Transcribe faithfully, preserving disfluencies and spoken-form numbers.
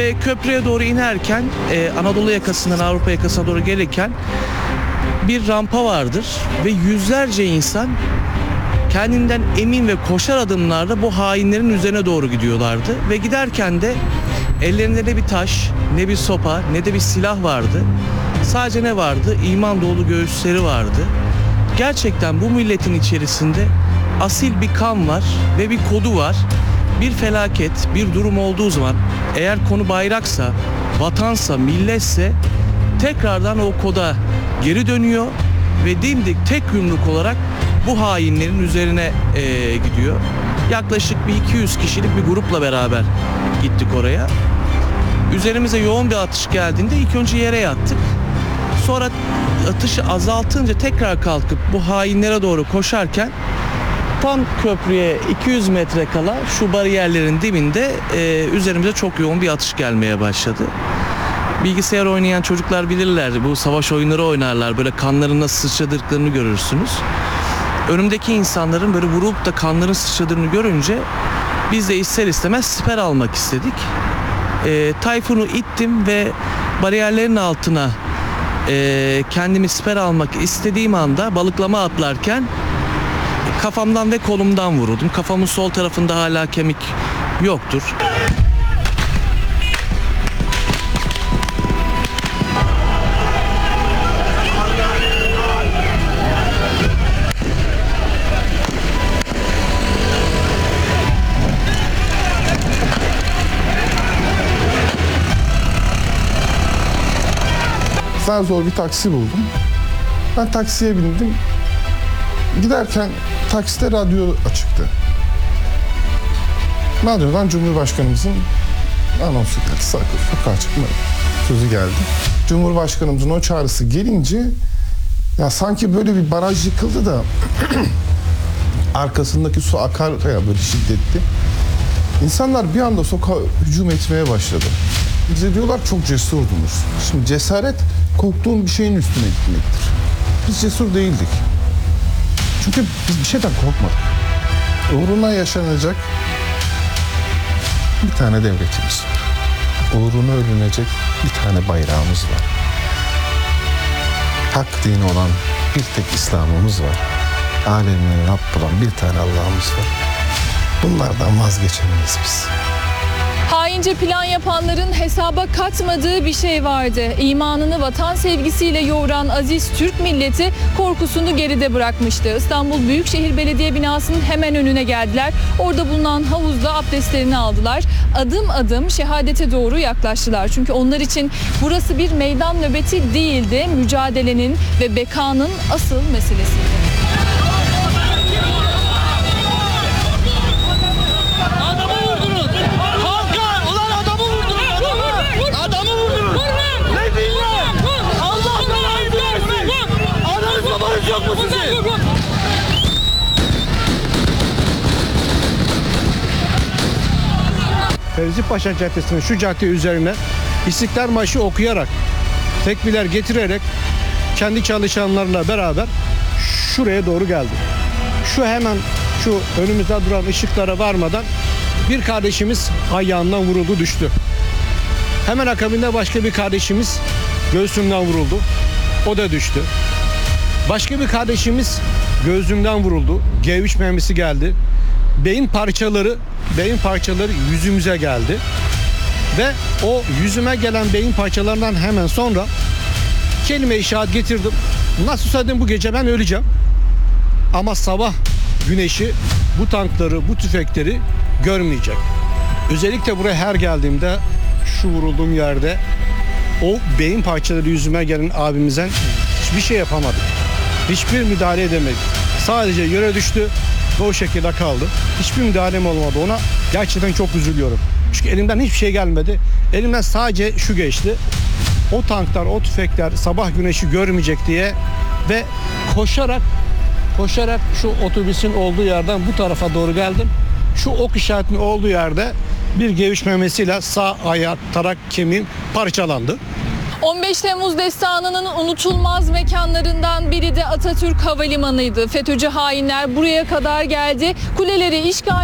Ve köprüye doğru inerken e, Anadolu yakasından Avrupa yakasına doğru gelirken bir rampa vardır ve yüzlerce insan kendinden emin ve koşar adımlarla bu hainlerin üzerine doğru gidiyorlardı. Ve giderken de ellerinde ne bir taş, ne bir sopa, ne de bir silah vardı. Sadece ne vardı? İman dolu göğüsleri vardı. Gerçekten bu milletin içerisinde asil bir kan var ve bir kodu var. Bir felaket, bir durum olduğu zaman eğer konu bayraksa, vatansa, milletse tekrardan o koda geri dönüyor ve dimdik tek yumruk olarak bu hainlerin üzerine e, gidiyor. Yaklaşık bir iki yüz kişilik bir grupla beraber gittik oraya. Üzerimize yoğun bir atış geldiğinde ilk önce yere yattık. Sonra atışı azaltınca tekrar kalkıp bu hainlere doğru koşarken tam köprüye iki yüz metre kala şu bariyerlerin dibinde e, üzerimize çok yoğun bir atış gelmeye başladı. Bilgisayar oynayan çocuklar bilirler, bu savaş oyunları oynarlar, böyle kanların nasıl sıçradıklarını görürsünüz. Önümdeki insanların böyle vurup da kanların sıçradığını görünce biz de ister istemez siper almak istedik. E, Tayfun'u ittim ve bariyerlerin altına e, kendimi siper almak istediğim anda balıklama atlarken kafamdan ve kolumdan vuruldum. Kafamın sol tarafında hala kemik yoktur. Zar zor bir taksi buldum. Ben taksiye bindim. Giderken takside radyo açıktı. Radyodan Cumhurbaşkanımızın anonsu geldi. Sakın sokağa çıkma sözü geldi. Cumhurbaşkanımızın o çağrısı gelince ya sanki böyle bir baraj yıkıldı da arkasındaki su akar ya böyle şiddetli. İnsanlar bir anda sokağa hücum etmeye başladı. Bize diyorlar çok cesurdunuz. Şimdi cesaret korktuğun bir şeyin üstüne gitmektir. Biz cesur değildik. Çünkü biz bir şeyden korkmadık. Uğruna yaşanacak bir tane devletimiz var. Uğruna ölünecek bir tane bayrağımız var. Hak dini olan bir tek İslam'ımız var. Alemlerin Rabb olan bir tane Allah'ımız var. Bunlardan vazgeçemeyiz biz. Haince plan yapanların hesaba katmadığı bir şey vardı. İmanını vatan sevgisiyle yoğuran aziz Türk milleti korkusunu geride bırakmıştı. İstanbul Büyükşehir Belediye binasının hemen önüne geldiler. Orada bulunan havuzda abdestlerini aldılar. Adım adım şehadete doğru yaklaştılar. Çünkü onlar için burası bir meydan nöbeti değildi. Mücadelenin ve bekanın asıl meselesiydi. Fevzi Paşa Caddesi'nin şu cadde üzerine İstiklal Marşı okuyarak, tekbirler getirerek kendi çalışanlarla beraber şuraya doğru geldi. Şu hemen şu önümüzde duran ışıklara varmadan bir kardeşimiz ayağından vuruldu, düştü. Hemen akabinde başka bir kardeşimiz göğsünden vuruldu. O da düştü. Başka bir kardeşimiz göğsünden vuruldu. G üç mermisi geldi. Beyin parçaları, beyin parçaları yüzümüze geldi. Ve o yüzüme gelen beyin parçalarından hemen sonra kelime-i şehadet getirdim. Nasıl dedim bu gece ben öleceğim. Ama sabah güneşi bu tankları, bu tüfekleri görmeyecek. Özellikle buraya her geldiğimde şu vurulduğum yerde o beyin parçaları yüzüme gelen abimizden hiçbir şey yapamadık. Hiçbir müdahale edemedik. Sadece yere düştü ve o şekilde kaldı. Hiçbir müdahalem olmadı ona. Gerçekten çok üzülüyorum. Çünkü elimden hiçbir şey gelmedi. Elimden sadece şu geçti. O tanklar, o tüfekler sabah güneşi görmeyecek diye ve koşarak koşarak şu otobüsün olduğu yerden bu tarafa doğru geldim. Şu ok işaretinin olduğu yerde bir G üç mermisiyle sağ ayak tarak kemiğim parçalandı. on beş Temmuz destanının unutulmaz mekanlarından biri de Atatürk Havalimanı'ydı. FETÖ'cü hainler buraya kadar geldi. Kuleleri işgal